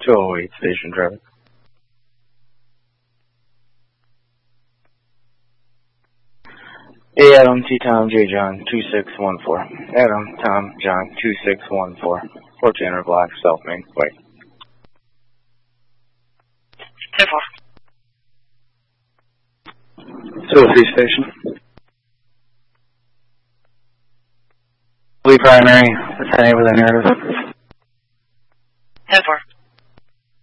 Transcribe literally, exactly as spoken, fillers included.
two oh eight station traffic. Hey, Adam, T Tom, J John, two six one four. Adam, Tom, John, two six one four. fourteen hundred block, South Main, wait. ten four. two oh three station. Lee primary, attending with a narrative.